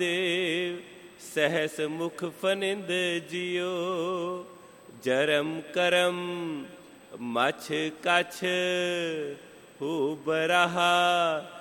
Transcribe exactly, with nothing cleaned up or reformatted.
ਦੇਵ ਸਹਿਸ ਮੁਖ ਫਨਿੰਦ ਜਿਉ। ਜਰਮ ਕਰਮ ਮਛ ਕਛ ਹੂ ਬਰਾਹਾ